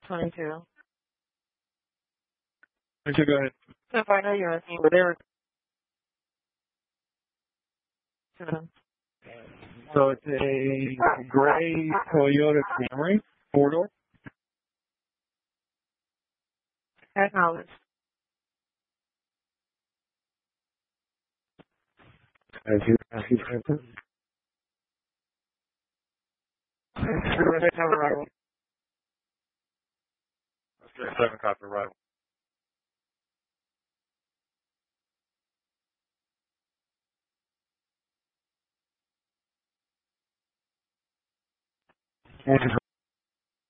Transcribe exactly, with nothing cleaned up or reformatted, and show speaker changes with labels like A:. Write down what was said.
A: twenty-two.
B: Okay, go ahead.
A: So if I know you're asking, but they were.
B: So it's a gray Toyota Camry, four door.
A: Acknowledge.
B: As you as you said.
A: Have arrival.
B: Okay, seven copy arrival. And